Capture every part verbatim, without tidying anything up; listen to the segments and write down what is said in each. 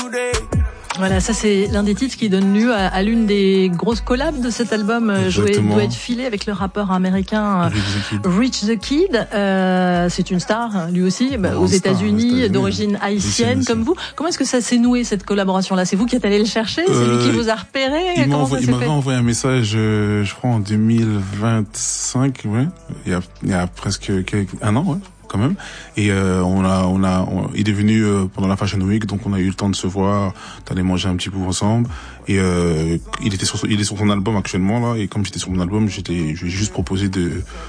Voilà, ça c'est l'un des titres qui donne lieu à, à l'une des grosses collabs de cet album, Jouer doit être filé, avec le rappeur américain Rich the Kid. Euh, c'est une star, lui aussi, bah, aux États-Unis, États d'origine haïtienne comme vous. Comment est-ce que ça s'est noué, cette collaboration-là? C'est vous qui êtes allé le chercher? C'est euh, lui qui vous a repéré? Il m'a envoyé, envoyé un message, euh, je crois en deux mille vingt-cinq, ouais, il y a, il y a presque quelques, un an, ouais. Quand même, et euh, on a on a on, il est venu euh, pendant la Fashion Week, donc on a eu le temps de se voir, d'aller manger un petit peu ensemble, et euh, il était sur il est sur son album actuellement là, et comme j'étais sur mon album, j'étais je lui ai juste proposé de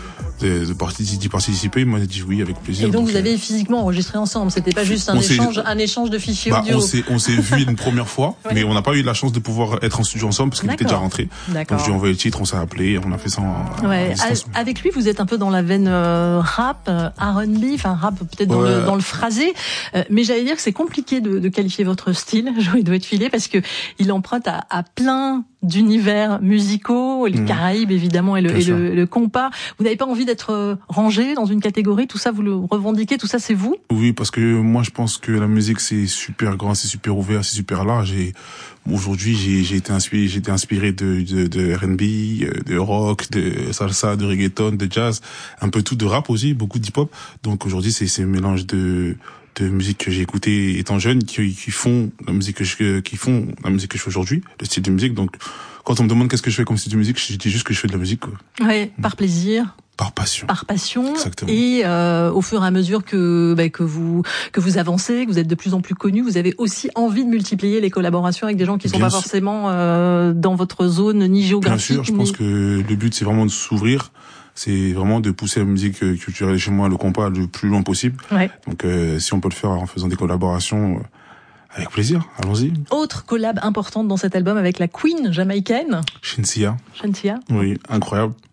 de, de participer, d'y participer. Il m'a dit oui avec plaisir. Et donc, donc vous avez physiquement enregistré ensemble, c'était pas juste un échange un échange de fichiers bah, audio. On s'est on s'est vu une première fois, ouais. Mais on n'a pas eu la chance de pouvoir être en studio ensemble parce qu'il était déjà rentré. D'accord. Donc je lui ai envoyé le titre, on s'est appelé, on a fait ça en, ouais. en avec lui, vous êtes un peu dans la veine euh, rap, euh, R and B, enfin rap peut-être dans, ouais. le, dans le phrasé, euh, mais j'allais dire que c'est compliqué de, de qualifier votre style, Jouer doit être filé, parce que il emprunte à, à plein d'univers musicaux, les mmh. Caraïbes évidemment et le, et le, le compas. Vous n'avez pas envie d'être rangé dans une catégorie, tout ça vous le revendiquez, tout ça c'est vous? Oui, parce que moi je pense que la musique c'est super grand, c'est super ouvert, c'est super large, et aujourd'hui j'ai, j'ai été inspiré, j'ai été inspiré de, de, de R and B, de rock, de salsa, de reggaeton, de jazz, un peu tout, de rap aussi, beaucoup d'hip-hop. Donc aujourd'hui c'est, c'est un mélange de de musique que j'ai écouté étant jeune, qui, qui font la musique que je, qui font la musique que je fais aujourd'hui, le style de musique. Donc, quand on me demande qu'est-ce que je fais comme style de musique, je dis juste que je fais de la musique, quoi. Ouais, par plaisir. Par passion. Par passion. Exactement. Et euh, au fur et à mesure que bah, que vous que vous avancez, que vous êtes de plus en plus connu, vous avez aussi envie de multiplier les collaborations avec des gens qui sont Bien pas sûr. forcément euh, dans votre zone ni géographique. Bien sûr, je ni... pense que le but c'est vraiment de s'ouvrir. C'est vraiment de pousser la musique culturelle chez moi, le compas, le plus loin possible. Ouais. Donc, euh, si on peut le faire en faisant des collaborations, euh, avec plaisir, allons-y. Autre collab importante dans cet album avec la Queen jamaïcaine. Shenseea. Shenseea. Oui, incroyable.